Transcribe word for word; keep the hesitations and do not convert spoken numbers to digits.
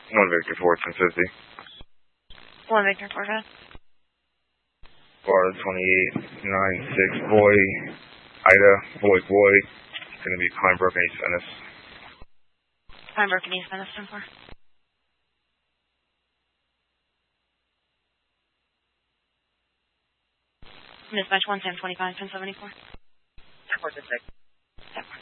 one Victor four, ten fifty. one Victor four, go. Florida twenty-eight ninety-six, boy, Ida, boy, boy. It's going to be Pine Brook and East Venice. Pine Brook and East Venice, ten four. Dispatch one ten twenty-five, ten seventy-four. ten four, ten six.